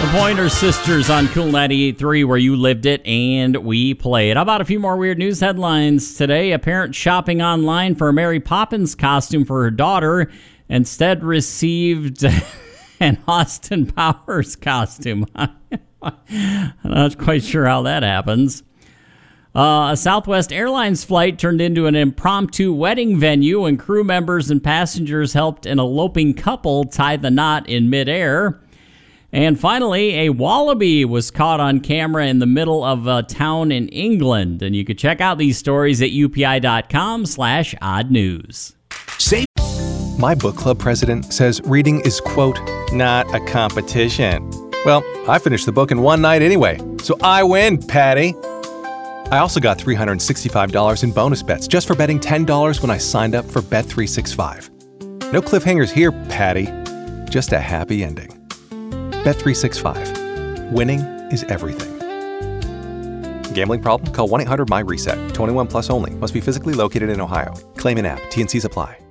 The Pointer Sisters on Cool 98.3, where you lived it and we played. How about a few more weird news headlines today? A parent shopping online for a Mary Poppins costume for her daughter instead received an Austin Powers costume. I'm not quite sure how that happens. A Southwest Airlines flight turned into an impromptu wedding venue when crew members and passengers helped an eloping couple tie the knot in midair. And finally, a wallaby was caught on camera in the middle of a town in England. And you can check out these stories at upi.com/odd news. My book club president says reading is, quote, not a competition. Well, I finished the book in one night anyway, so I win, Patty. I also got $365 in bonus bets just for betting $10 when I signed up for Bet365. No cliffhangers here, Patty. Just a happy ending. Bet365. Winning is everything. Gambling problem? Call 1-800-MY-RESET. 21 plus only. Must be physically located in Ohio. Claim in app. T&Cs apply.